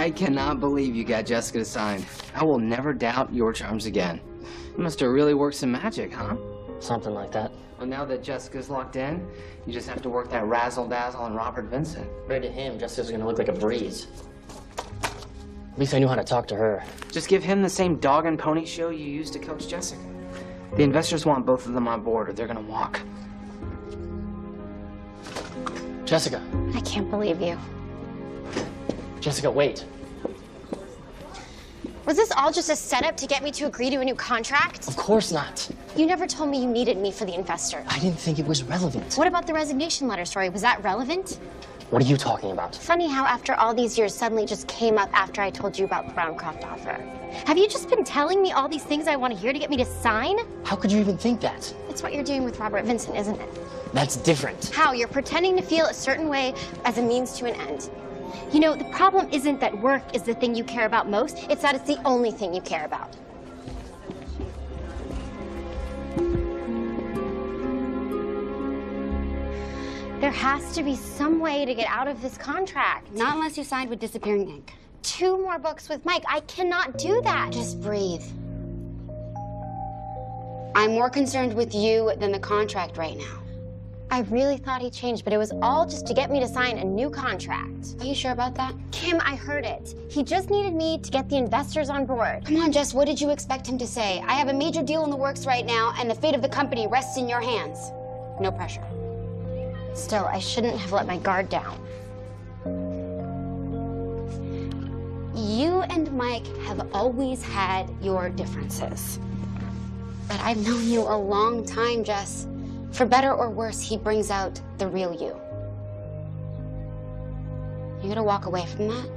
I cannot believe you got Jessica to sign. I will never doubt your charms again. You must have really worked some magic, huh? Something like that. Well, now that Jessica's locked in, you just have to work that razzle-dazzle on Robert Vincent. Right to him, Jessica's gonna look like a breeze. At least I knew how to talk to her. Just give him the same dog and pony show you used to coach Jessica. The investors want both of them on board or they're gonna walk. Jessica. I can't believe you. Jessica, wait. Was this all just a setup to get me to agree to a new contract? Of course not. You never told me you needed me for the investors. I didn't think it was relevant. What about the resignation letter story? Was that relevant? What are you talking about? Funny how after all these years suddenly just came up after I told you about the Browncroft offer. Have you just been telling me all these things I want to hear to get me to sign? How could you even think that? It's what you're doing with Robert Vincent, isn't it? That's different. How? You're pretending to feel a certain way as a means to an end. You know, the problem isn't that work is the thing you care about most, it's that it's the only thing you care about. There has to be some way to get out of this contract. Not unless you signed with Disappearing Ink. 2 more books with Mike. I cannot do that. Just breathe. I'm more concerned with you than the contract right now. I really thought he changed, but it was all just to get me to sign a new contract. Are you sure about that? Kim, I heard it. He just needed me to get the investors on board. Come on, Jess, what did you expect him to say? I have a major deal in the works right now, and the fate of the company rests in your hands. No pressure. Still, I shouldn't have let my guard down. You and Mike have always had your differences. But I've known you a long time, Jess. For better or worse, he brings out the real you. You gonna walk away from that?